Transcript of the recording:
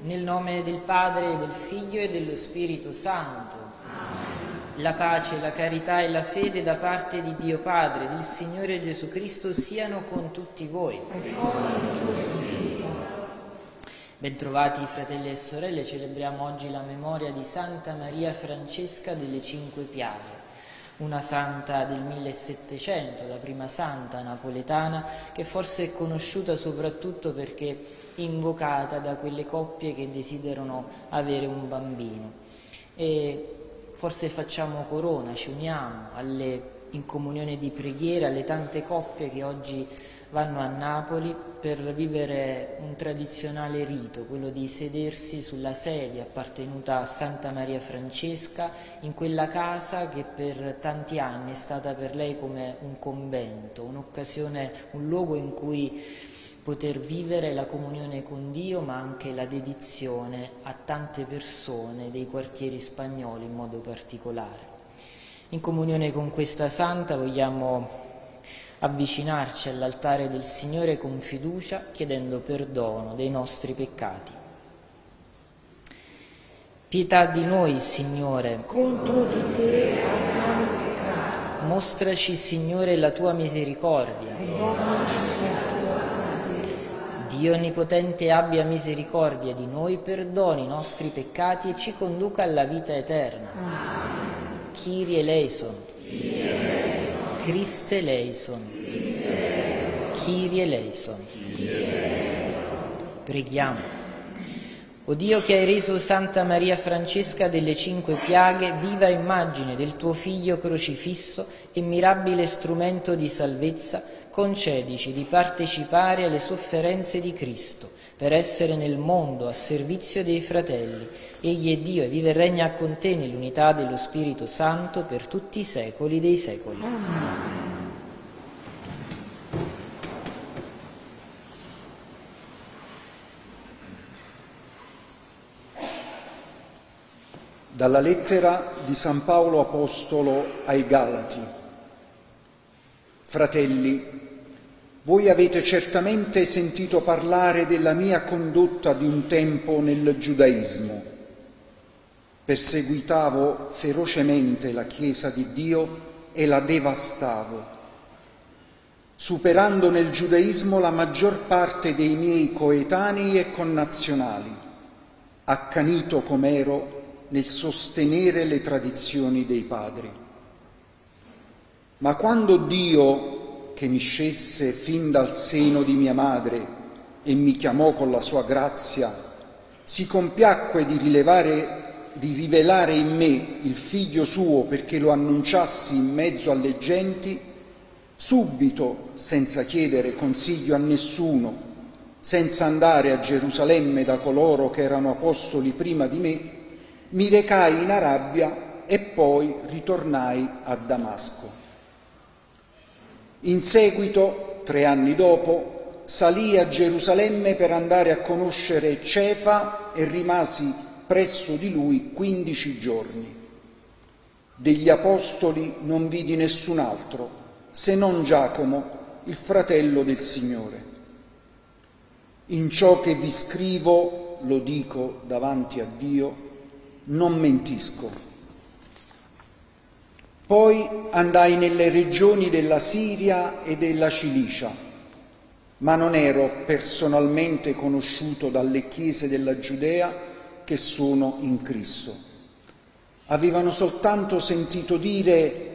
Nel nome del Padre, del Figlio e dello Spirito Santo. Amen. La pace, la carità e la fede da parte di Dio Padre, del Signore Gesù Cristo siano con tutti voi. Bentrovati fratelli e sorelle, celebriamo oggi la memoria di Santa Maria Francesca delle Cinque Piaghe, una santa del 1700, la prima santa napoletana, che forse è conosciuta soprattutto perché invocata da quelle coppie che desiderano avere un bambino. E forse facciamo corona, ci uniamo in comunione di preghiera alle tante coppie che oggi vanno a Napoli per vivere un tradizionale rito, quello di sedersi sulla sedia appartenuta a Santa Maria Francesca, in quella casa che per tanti anni è stata per lei come un convento, un'occasione, un luogo in cui poter vivere la comunione con Dio, ma anche la dedizione a tante persone dei quartieri spagnoli in modo particolare. In comunione con questa santa vogliamo avvicinarci all'altare del Signore con fiducia, chiedendo perdono dei nostri peccati. Pietà di noi, Signore. Contro di te abbiamo peccato. Mostraci, Signore, la tua misericordia. Dio Onnipotente abbia misericordia di noi, perdoni i nostri peccati e ci conduca alla vita eterna. Amen. Kyrie eleison. Christe eleison. Kyrie eleison. Preghiamo. O Dio, che hai reso Santa Maria Francesca delle Cinque Piaghe viva immagine del tuo Figlio crocifisso e mirabile strumento di salvezza, concedici di partecipare alle sofferenze di Cristo, per essere nel mondo a servizio dei fratelli. Egli è Dio e vive e regna con te nell'unità dello Spirito Santo per tutti i secoli dei secoli. Amen. Dalla lettera di San Paolo Apostolo ai Galati. Fratelli, voi avete certamente sentito parlare della mia condotta di un tempo nel giudaismo. Perseguitavo ferocemente la Chiesa di Dio e la devastavo, superando nel giudaismo la maggior parte dei miei coetanei e connazionali, accanito com'ero nel sostenere le tradizioni dei padri. Ma quando Dio, che mi scelse fin dal seno di mia madre e mi chiamò con la sua grazia, si compiacque di rivelare in me il Figlio suo perché lo annunciassi in mezzo alle genti, subito, senza chiedere consiglio a nessuno, senza andare a Gerusalemme da coloro che erano apostoli prima di me, mi recai in Arabia e poi ritornai a Damasco. In seguito, 3 anni dopo, salii a Gerusalemme per andare a conoscere Cefa e rimasi presso di lui 15 giorni. Degli apostoli non vidi nessun altro, se non Giacomo, il fratello del Signore. In ciò che vi scrivo, lo dico davanti a Dio, non mentisco. Poi andai nelle regioni della Siria e della Cilicia, ma non ero personalmente conosciuto dalle chiese della Giudea che sono in Cristo. Avevano soltanto sentito dire